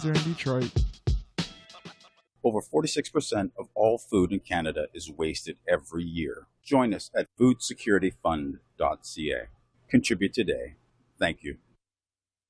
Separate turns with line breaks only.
They're in Detroit.
Over 46% of all food in Canada is wasted every year. Join us at foodsecurityfund.ca. Contribute today. Thank you.